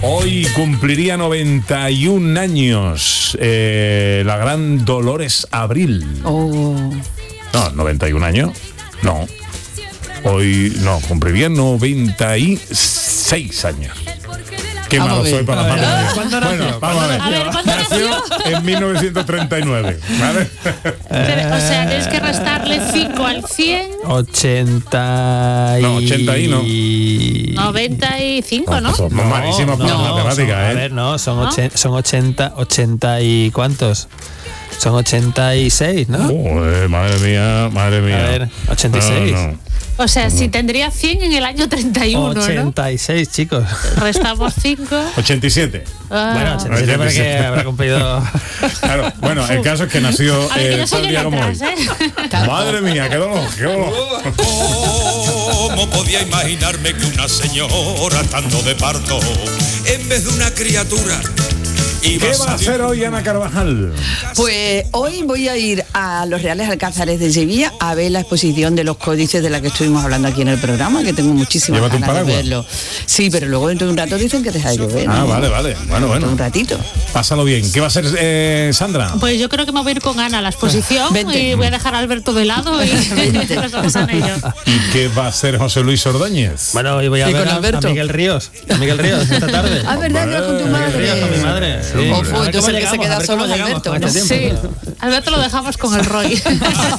Hoy cumpliría 91 años la gran Dolores Abril. Oh. No, 91 años. No. Hoy no, cumpliría 96 años. Qué malo soy para las matemáticas. Bueno, vamos a ver. ¿cuándo nació? En 1939, ¿vale? O sea, tienes que restarle 5 al 100. 80 y... No, 80 y no. 95, ¿no? Somos malísimos para las matemáticas, A ver, no, son 80 y ¿cuántos? Son 86, ¿no? Madre mía. A ver, 86. No. O sea, si tendría 100 en el año 31, 86, ¿no? chicos. Restamos 5. 87. Bueno, 87 porque habrá cumplido... Claro, bueno, el caso es que nació tal día como hoy. Madre mía, qué dolor. ¿Cómo podía imaginarme que una señora estando de parto, en vez de una criatura... ¿Qué va a hacer hoy Ana Carvajal? Pues hoy voy a ir a los Reales Alcázares de Sevilla a ver la exposición de los códices de la que estuvimos hablando aquí en el programa, que tengo muchísimas ganas de verlo. Sí, pero luego dentro de un rato dicen que deja de llover. Ah, vale. Bueno. Un ratito. Pásalo bien. ¿Qué va a hacer Sandra? Pues yo creo que me voy a ir con Ana a la exposición. Vente. Y voy a dejar a Alberto de lado y nos vamos a ello. ¿Y qué va a hacer José Luis Ordóñez? Bueno, hoy voy a ver a Miguel Ríos. A Miguel Ríos esta tarde. Ah, ¿verdad? Que vas con tu Miguel Ríos con mi madre. madre. Sí. Entonces el que se queda solo es Alberto, ¿no? Sí, Alberto lo dejamos con el Roy.